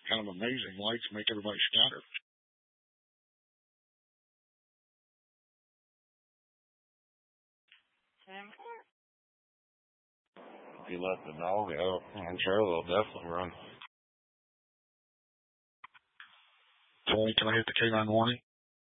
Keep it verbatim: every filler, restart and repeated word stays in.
kind of amazing. Lights make everybody scatter. If you let the dog out, I'm sure they'll definitely run. Tony, can I hit the K nine warning?